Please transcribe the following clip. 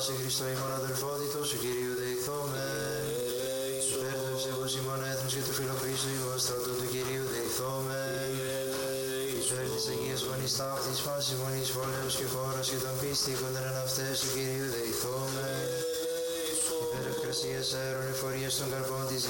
σε Χριστό ημών αδελφότητος, ο Κυρίου δεηθόμεν. Υπέρ του ευσεβούς ημών έθνους και του φιλοχρίστου ημών στρατού του Κυρίου δεηθόμεν. Υπέρ της Αγίας Φωνής ταύτης πάσης μονής πόλεως και χώρας και των πίστικων εν αυτές του Κυρίου δεηθόμεν. Υπέρ ευκρασίας αέρων εφορίας των καρπών της